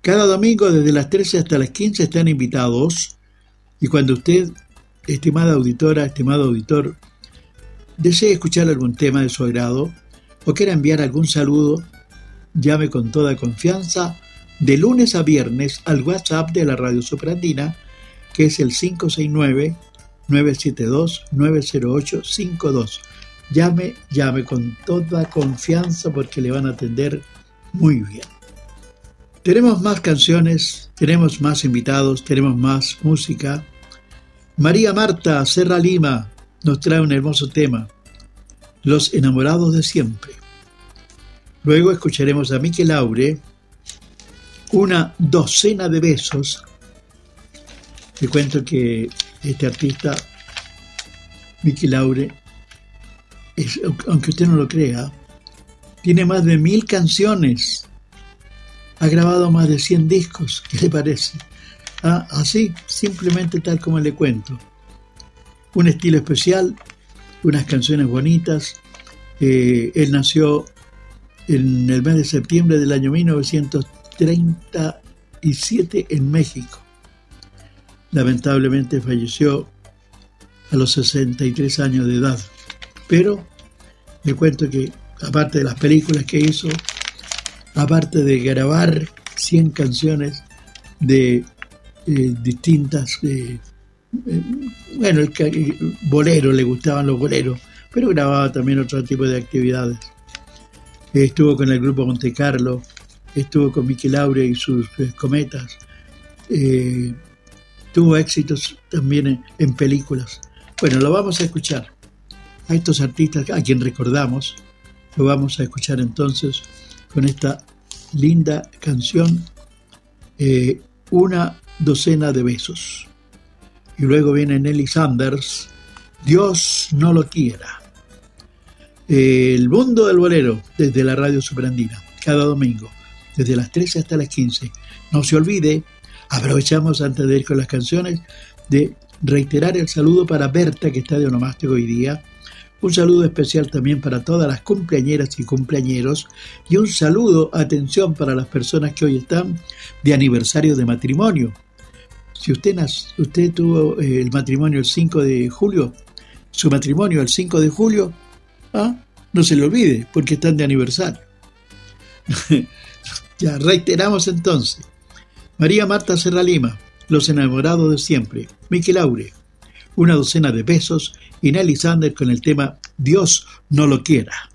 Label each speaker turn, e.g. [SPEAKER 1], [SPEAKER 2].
[SPEAKER 1] Cada domingo desde las 13 hasta las 15 están invitados, y cuando usted, estimada auditora, estimado auditor, desee escuchar algún tema de su agrado o quiera enviar algún saludo, llame con toda confianza de lunes a viernes al WhatsApp de la Radio Superandina, que es el 569-972-90852. Llame con toda confianza porque le van a atender muy bien. Tenemos más canciones, tenemos más invitados, tenemos más música. María Marta Serra Lima nos trae un hermoso tema, Los enamorados de siempre. Luego escucharemos a Miki Laure, Una docena de besos. Te cuento que este artista, Miki Laure, aunque usted no lo crea, tiene más de 1000 canciones. Ha grabado más de 100 discos. ¿Qué le parece? Así, simplemente tal como le cuento. Un estilo especial, unas canciones bonitas. Él nació en el mes de septiembre del año 1937 en México. Lamentablemente falleció a los 63 años de edad. Pero le cuento que, aparte de las películas que hizo, aparte de grabar 100 canciones de distintas, boleros, le gustaban los boleros, pero grababa también otro tipo de actividades. Estuvo con el grupo Monte Carlo, estuvo con Miki Laure y sus cometas, tuvo éxitos también en películas. Bueno, lo vamos a escuchar. A estos artistas a quien recordamos, lo vamos a escuchar entonces con esta linda canción, Una docena de besos. Y luego viene Nelly Sanders, Dios no lo quiera. El mundo del bolero desde la Radio Superandina, cada domingo, desde las 13 hasta las 15. No se olvide, aprovechamos antes de ir con las canciones, de reiterar el saludo para Berta, que está de onomástico hoy día. Un saludo especial también para todas las cumpleañeras y cumpleañeros, y un saludo, atención, para las personas que hoy están de aniversario de matrimonio. Si usted tuvo el matrimonio el 5 de julio, su matrimonio el 5 de julio, no se le olvide, porque están de aniversario. Ya, reiteramos entonces. María Marta Serra Lima, Los enamorados de siempre. Miki Laure, Una docena de besos, y Nelly Sanders con el tema Dios no lo quiera.